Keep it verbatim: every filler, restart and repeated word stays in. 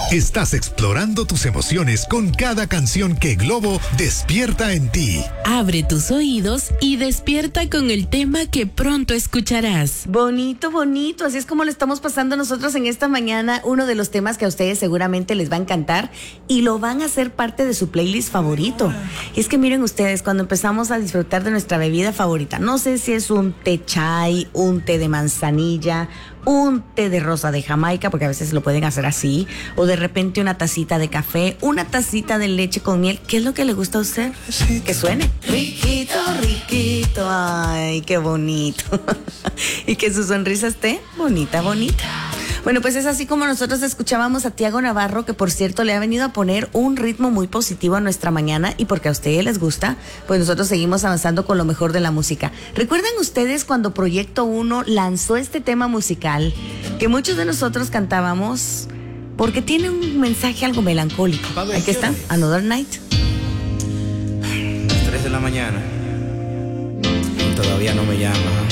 Estás explorando tus emociones con cada canción que Globo despierta en ti. Abre tus oídos y despierta con el tema que pronto escucharás. Bonito, bonito. Así es como lo estamos pasando nosotros en esta mañana. Uno de los temas que a ustedes seguramente les va a encantar y lo van a hacer parte de su playlist favorito. Y es que miren ustedes, cuando empezamos a disfrutar de nuestra bebida favorita, no sé si es un té chai, un té de manzanilla, un té de rosa de Jamaica, porque a veces lo pueden hacer así, o de repente una tacita de café, una tacita de leche con miel. ¿Qué es lo que le gusta a usted? Que suene riquito, riquito. Ay, qué bonito. Y que su sonrisa esté bonita, bonita. Bueno, pues es así como nosotros escuchábamos a Tiago Navarro, que por cierto le ha venido a poner un ritmo muy positivo a nuestra mañana, y porque a ustedes les gusta, pues nosotros seguimos avanzando con lo mejor de la música. ¿Recuerdan ustedes cuando Proyecto uno lanzó este tema musical que muchos de nosotros cantábamos porque tiene un mensaje algo melancólico? Aquí está, Another Night. Las tres de la mañana y todavía no me llama.